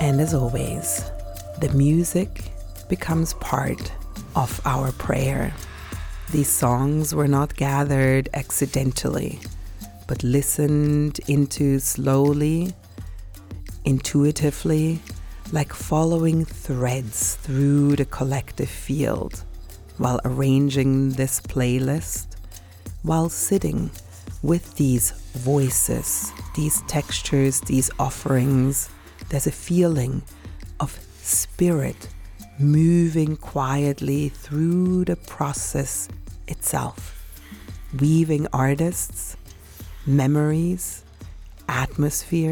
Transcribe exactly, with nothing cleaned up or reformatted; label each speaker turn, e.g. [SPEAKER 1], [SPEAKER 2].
[SPEAKER 1] And as always, the music becomes part of our prayer. These songs were not gathered accidentally, but listened into slowly, intuitively, like following threads through the collective field, while arranging this playlist, while sitting with these voices, these textures, these offerings. There's a feeling of spirit moving quietly through the process itself, weaving artists, memories, atmosphere,